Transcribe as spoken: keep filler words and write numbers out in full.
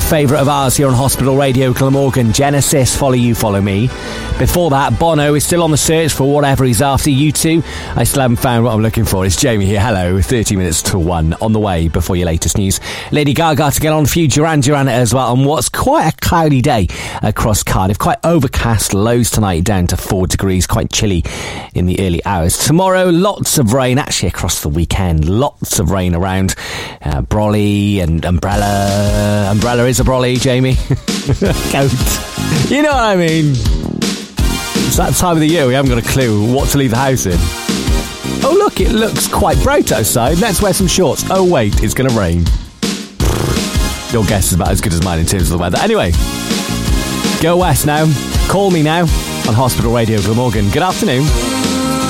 favourite of ours here on Hospital Radio Glamorgan, Genesis, Follow You, Follow Me. Before that, Bono is still on the search for whatever he's after. You two, I still haven't found what I'm looking for. It's Jamie here. Hello, thirty minutes to one on the way before your latest news. Lady Gaga to get on for you, Duran Duran as well on what's quite a cloudy day across Cardiff. Quite overcast, lows tonight down to four degrees, quite chilly in the early hours. Tomorrow, lots of rain, actually across the weekend, lots of rain around. Uh, brolly and umbrella. Umbrella is a brolly, Jamie. Coat. You know what I mean. It's that time of the year we haven't got a clue what to leave the house in. Oh look, it looks quite bright outside. Let's wear some shorts. Oh wait, it's going to rain. Your guess is about as good as mine in terms of the weather. Anyway, go west now. Call me now on Hospital Radio Glamorgan. Good afternoon.